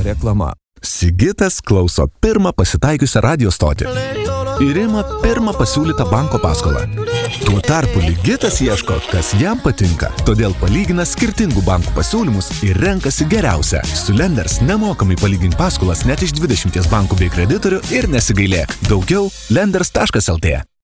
Reklama. Sigitas klauso pirmą pasitaikiusią radio stotį ir ima pirmą pasiūlytą banko paskolą. Tuo tarpu Ligitas ieško, kas jam patinka, todėl palygina skirtingų bankų pasiūlymus ir renkasi geriausią. Su Lenders nemokamai palygink paskolas net iš 20 bankų bei kreditorių ir nesigailėk. Daugiau lenders.lt.